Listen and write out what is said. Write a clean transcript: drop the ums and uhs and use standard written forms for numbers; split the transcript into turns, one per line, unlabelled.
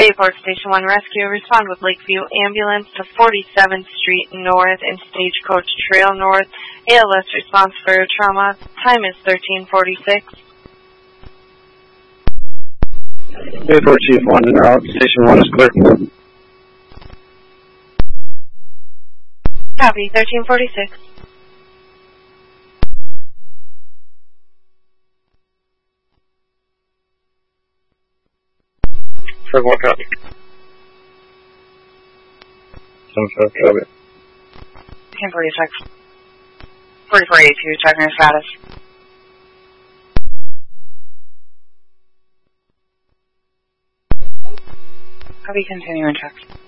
Bayport Station 1 Rescue, respond with Lakeview Ambulance to 47th Street North and Stagecoach Trail North. ALS response for trauma. Time is 13:46.
Bayport Chief 1 en route. Station 1 is clear.
Copy, 13:46.
For what copy? 7-5 copy.
10:46. 4482, checking your status. Copy, continuing check.